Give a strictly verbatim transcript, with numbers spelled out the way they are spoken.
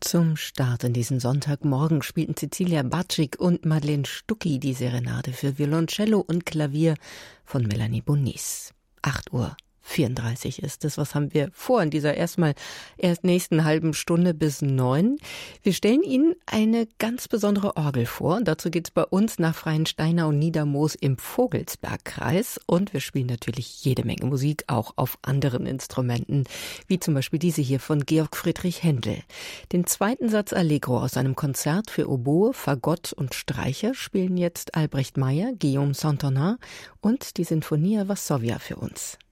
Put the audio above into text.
Zum Start in diesen Sonntagmorgen spielten Cecilia Bartschik und Madeleine Stucki die Serenade für Violoncello und Klavier von Melanie Bonis. acht Uhr vierunddreißig ist es. Was haben wir vor in dieser erstmal erst nächsten halben Stunde bis neun? Wir stellen Ihnen eine ganz besondere Orgel vor. Dazu geht's bei uns nach Freiensteiner und Niedermoos im Vogelsbergkreis. Und wir spielen natürlich jede Menge Musik, auch auf anderen Instrumenten, wie zum Beispiel diese hier von Georg Friedrich Händel. Den zweiten Satz Allegro aus einem Konzert für Oboe, Fagott und Streicher spielen jetzt Albrecht Meyer, Guillaume Saint-Honin und die Sinfonia Varsovia für uns.